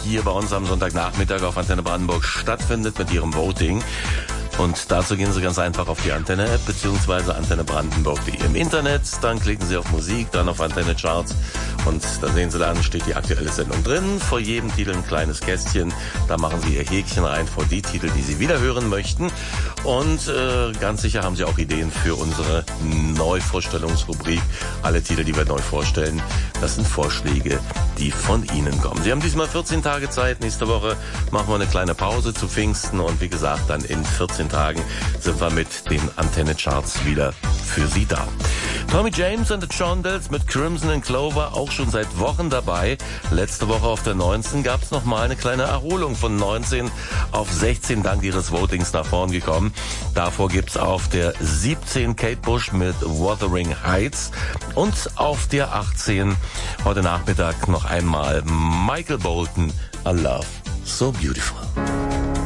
hier bei uns am Sonntagnachmittag auf Antenne Brandenburg stattfindet mit Ihrem Voting. Und dazu gehen Sie ganz einfach auf die Antenne-App bzw. antennebrandenburg.de im Internet. Dann klicken Sie auf Musik, dann auf Antenne Charts und da sehen Sie, dann steht die aktuelle Sendung drin. Vor jedem Titel ein kleines Kästchen. Da machen Sie Ihr Häkchen rein vor die Titel, die Sie wieder hören möchten. Und ganz sicher haben Sie auch Ideen für unsere Neuvorstellungsrubrik. Alle Titel, die wir neu vorstellen, das sind Vorschläge, die von Ihnen kommen. Sie haben diesmal 14 Tage Zeit. Nächste Woche machen wir eine kleine Pause zu Pfingsten und wie gesagt, dann in 14 Tagen sind wir mit den Antenne-Charts wieder für Sie da. Tommy James and the Shondells mit Crimson and Clover auch schon seit Wochen dabei. Letzte Woche auf der 19 gab es nochmal eine kleine Erholung von 19 auf 16 dank ihres Votings nach vorn gekommen. Davor gibt's auf der 17 Kate Bush mit Wuthering Heights und auf der 18 heute Nachmittag noch einmal Michael Bolton, A Love So Beautiful.